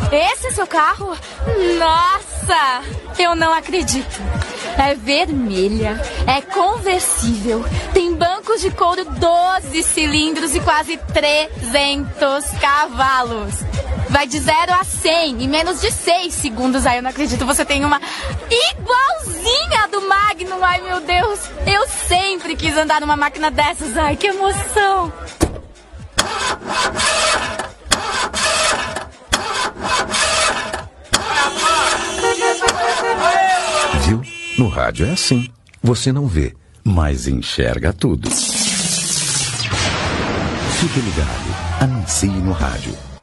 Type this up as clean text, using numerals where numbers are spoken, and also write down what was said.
Esse é seu carro? Nossa! Eu não acredito. É vermelha, é conversível, tem bancos de couro 12 cilindros e quase 300 cavalos. Vai de 0 a 100 em menos de 6 segundos. Ai, eu não acredito, você tem uma igualzinha do Magnum. Ai, meu Deus, eu sempre quis andar numa máquina dessas. Ai, que emoção. Viu? No rádio é assim. Você não vê, mas enxerga tudo. Fique ligado. Anuncie no rádio.